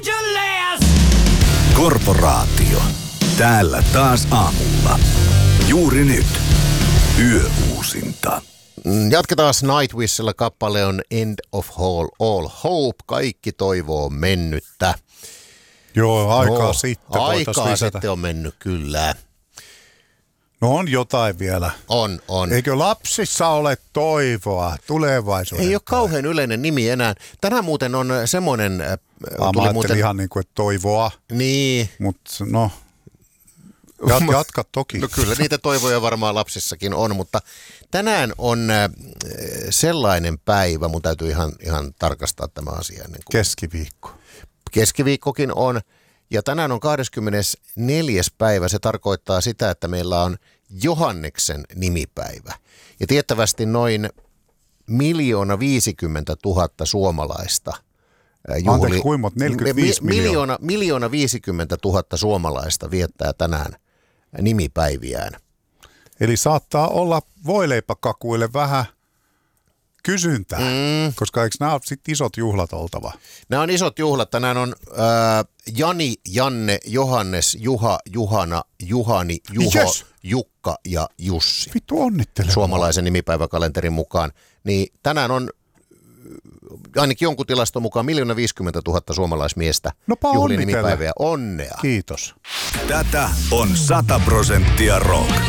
Korporaatio. Täällä taas aamulla. Juuri nyt. Yöuusinta. Jatketaan Nightwishilla. Kappale on End of All Hope. Kaikki toivo on mennyttä. Joo, aikaa sitten. Aikaa sitten on mennyt, kyllä. No on jotain vielä. On. Eikö lapsissa ole toivoa tulevaisuuden? Ei ole kauhean yleinen nimi enää. Tänään muuten on semmoinen... Mä ajattelin ihan niin kuin, että toivoa. Niin. Mutta no, jatka toki. No kyllä, niitä toivoja varmaan lapsissakin on, mutta tänään on sellainen päivä, mun täytyy ihan tarkastaa tämä asia. Ennen kuin... Keskiviikko. Keskiviikkokin on. Ja tänään on 24. päivä. Se tarkoittaa sitä, että meillä on Johanneksen nimipäivä. Ja tiettävästi noin 1,050 000 suomalaista juhli. Anteeksi, kuinka 45 miljoonaa? 1,050 000 suomalaista viettää tänään nimipäiviään. Eli saattaa olla voileipäkakuille vähän kysyntää, koska eikö nämä ole sitten isot juhlat oltava? Nämä on isot juhlat. Tänään on Jani, Janne, Johannes, Juha, Juhana, Juhani, Juho, yes. Jukka ja Jussi. Vittu onnittele. Suomalaisen nimipäiväkalenterin mukaan. Niin tänään on ainakin jonkun tilaston mukaan 1,050 000 suomalaismiestä juhli nimipäiviä. Onnea. Kiitos. Tätä on 100% rock.